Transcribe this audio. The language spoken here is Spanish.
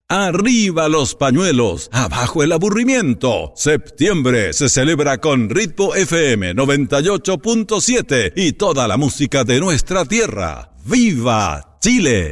Arriba los pañuelos, abajo el aburrimiento. Septiembre se celebra con Ritmo FM 98.7 y toda la música de nuestra tierra. ¡Viva Chile!